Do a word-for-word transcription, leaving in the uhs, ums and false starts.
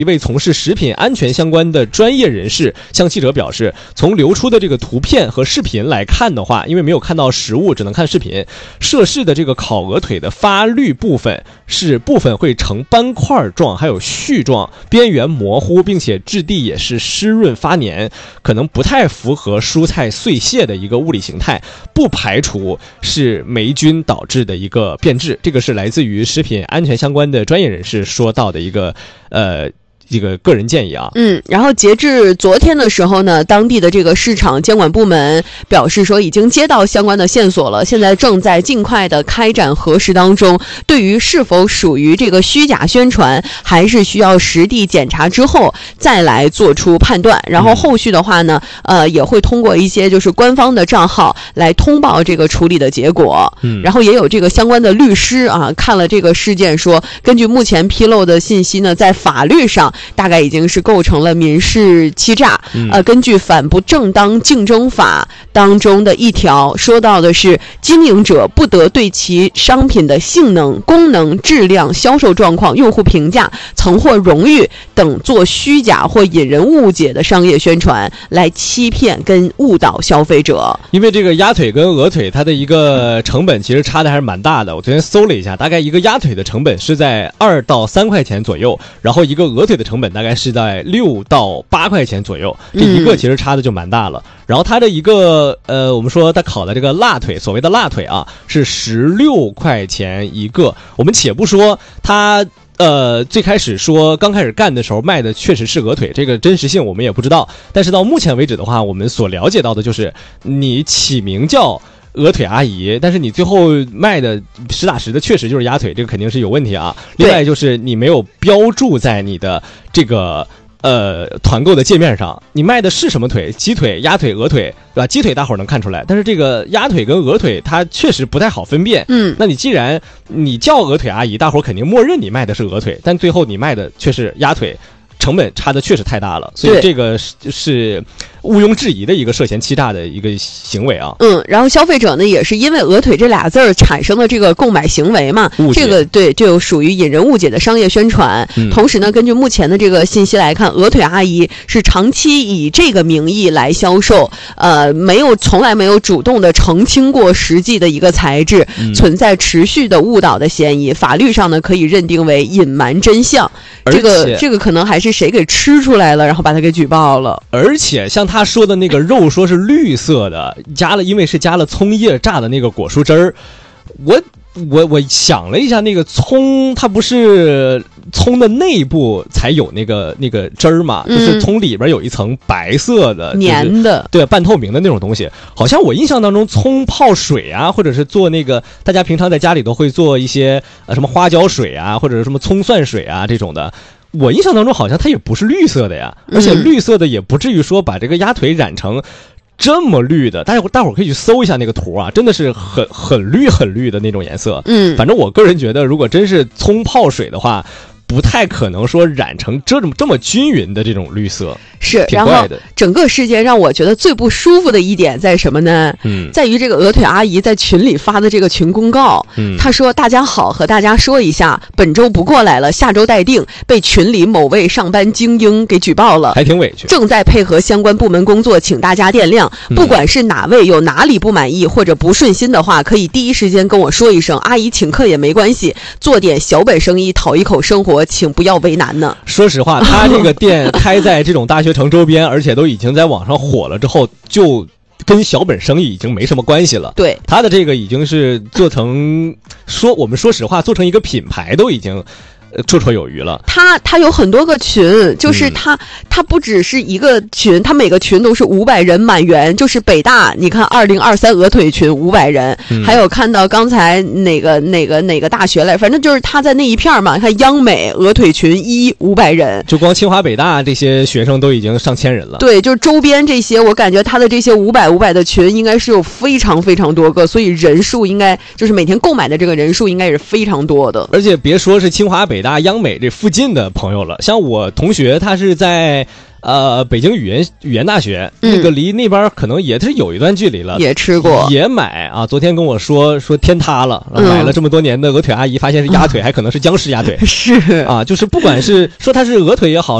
一位从事食品安全相关的专业人士向记者表示，从流出的这个图片和视频来看的话，因为没有看到实物，只能看视频，涉事的这个烤鹅腿的发绿部分是部分会呈斑块状，还有絮状，边缘模糊，并且质地也是湿润发黏，可能不太符合蔬菜碎屑的一个物理形态，不排除是霉菌导致的一个变质。这个是来自于食品安全相关的专业人士说到的一个呃这个个人建议啊。 嗯，然后截至昨天的时候呢，当地的这个市场监管部门表示说，已经接到相关的线索了，现在正在尽快的开展核实当中。对于是否属于这个虚假宣传，还是需要实地检查之后再来做出判断。然后后续的话呢，呃，也会通过一些就是官方的账号来通报这个处理的结果。 嗯， 然后也有这个相关的律师啊，看了这个事件说，根据目前披露的信息呢，在法律上大概已经是构成了民事欺诈。 嗯、 呃，根据反不正当竞争法当中的一条说到的是，经营者不得对其商品的性能、功能、质量、销售状况、用户评价、曾获荣誉等做虚假或引人误解的商业宣传，来欺骗跟误导消费者。 因为这个鸭腿跟鹅腿它的一个成本其实差的还是蛮大的，我昨天搜了一下，大概一个鸭腿的成本是在二到三块钱左右，然后一个鹅腿的成本大概是在六到八块钱左右，这一个其实差的就蛮大了。嗯、然后它的一个呃，我们说它烤的这个辣腿，所谓的辣腿啊，是十六块钱一个。我们且不说它呃最开始说刚开始干的时候卖的确实是鹅腿，这个真实性我们也不知道。但是到目前为止的话，我们所了解到的就是你起名叫鹅腿阿姨，但是你最后卖的实打实的确实就是鸭腿，这个肯定是有问题啊。另外就是你没有标注在你的这个呃团购的界面上，你卖的是什么腿，鸡腿、鸭腿、鹅腿，对吧？鸡腿大伙儿能看出来，但是这个鸭腿跟鹅腿它确实不太好分辨。 嗯， 那你既然你叫鹅腿阿姨，大伙儿肯定默认你卖的是鹅腿，但最后你卖的却是鸭腿，成本差的确实太大了，所以这个是是毋庸置疑的一个涉嫌欺诈的一个行为啊。 嗯，然后消费者呢也是因为鹅腿这俩字儿产生了这个购买行为嘛，这个对就属于引人误解的商业宣传。嗯、同时呢，根据目前的这个信息来看，鹅腿阿姨是长期以这个名义来销售，呃，没有从来没有主动的澄清过实际的一个材质，嗯、存在持续的误导的嫌疑。法律上呢可以认定为隐瞒真相。这个这个可能还是谁给吃出来了，然后把他给举报了。 而且像他说的那个肉说是绿色的，加了因为是加了葱叶榨的那个果蔬汁儿，我我我想了一下，那个葱它不是葱的内部才有那个那个汁儿嘛，嗯、就是葱里边有一层白色的黏的， 对，半透明的那种东西。好像我印象当中，葱泡水啊，或者是做那个大家平常在家里都会做一些呃什么花椒水啊，或者是什么葱蒜水啊这种的。我印象当中好像它也不是绿色的呀，而且绿色的也不至于说把这个鸭腿染成这么绿的。大家大伙儿可以去搜一下那个图啊，真的是很很绿很绿的那种颜色。 嗯， 反正我个人觉得，如果真是葱泡水的话，不太可能说染成这种这么均匀的这种绿色。 是，然后整个事件让我觉得最不舒服的一点在什么呢？ 嗯， 在于这个鹅腿阿姨在群里发的这个群公告。 嗯， 她说：“大家好，和大家说一下，本周不过来了，下周待定。”被群里某位上班精英给举报了， 还挺委屈。 正在配合相关部门工作，请大家见谅。不管是哪位有哪里不满意或者不顺心的话，可以第一时间跟我说一声，阿姨请客也没关系，做点小本生意，讨一口生活，请不要为难呢。 说实话，他这个店开在这种大学城周边，而且都已经在网上火了之后，就跟小本生意已经没什么关系了。 对， 他的这个已经是做成说我们说实话，做成一个品牌都已经绰绰有余了。 他他有很多个群，就是他、嗯、他不只是一个群，他每个群都是五百人满员。就是北大，你看二零二三鹅腿群五百人、嗯，还有看到刚才哪个哪个哪个大学来，反正就是他在那一片嘛。看央美鹅腿群一五百人， 就光清华北大这些学生都已经上千人了。 对，就是周边这些，我感觉他的这些五百五百的群应该是有非常非常多个，所以人数应该就是每天购买的这个人数应该也是非常多的。 而且别说是清华北大、央美这附近的朋友了，像我同学他是在呃，北京语言语言大学， 嗯、 那个离那边可能也是有一段距离了， 也吃过， 也买啊。昨天跟我说说天塌了，嗯、买了这么多年的鹅腿阿姨，发现是鸭腿，嗯、还可能是僵尸鸭腿， 是啊，就是不管是说它是鹅腿也好。